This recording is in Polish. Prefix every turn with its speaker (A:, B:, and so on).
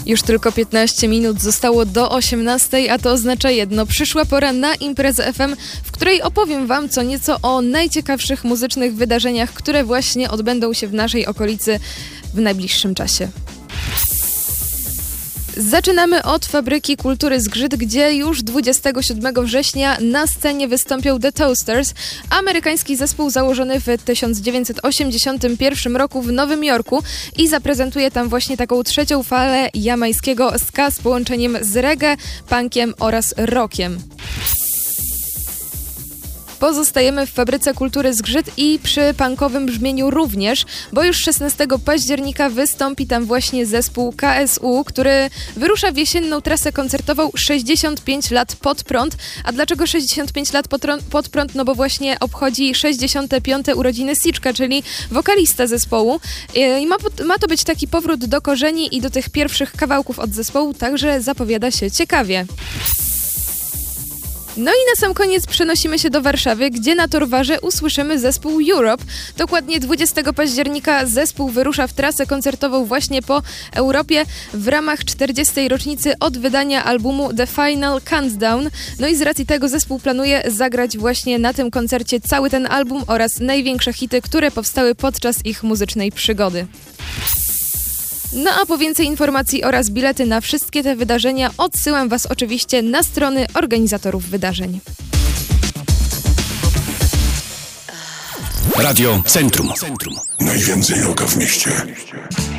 A: Już tylko 15 minut zostało do 18, a to oznacza jedno. Przyszła pora na Imprezę FM, w której opowiem Wam co nieco o najciekawszych muzycznych wydarzeniach, które właśnie odbędą się w naszej okolicy w najbliższym czasie. Zaczynamy od Fabryki Kultury Zgrzyt, gdzie już 27 września na scenie wystąpią The Toasters, amerykański zespół założony w 1981 roku w Nowym Jorku i zaprezentuje tam właśnie taką trzecią falę jamańskiego ska z połączeniem z reggae, punkiem oraz rockiem. Pozostajemy w Fabryce Kultury Zgrzyt i przy punkowym brzmieniu również, bo już 16 października wystąpi tam właśnie zespół KSU, który wyrusza w jesienną trasę koncertową 65 lat pod prąd. A dlaczego 65 lat pod prąd? No bo właśnie obchodzi 65. urodziny Siczka, czyli wokalista zespołu. I ma to być taki powrót do korzeni i do tych pierwszych kawałków od zespołu, także zapowiada się ciekawie. No i na sam koniec przenosimy się do Warszawy, gdzie na Torwarze usłyszymy zespół Europe. Dokładnie 20 października zespół wyrusza w trasę koncertową właśnie po Europie w ramach 40. rocznicy od wydania albumu The Final Countdown. No i z racji tego zespół planuje zagrać właśnie na tym koncercie cały ten album oraz największe hity, które powstały podczas ich muzycznej przygody. No a po więcej informacji oraz bilety na wszystkie te wydarzenia odsyłam Was oczywiście na strony organizatorów wydarzeń.
B: Radio Centrum.
C: Najwięcej rocka w mieście.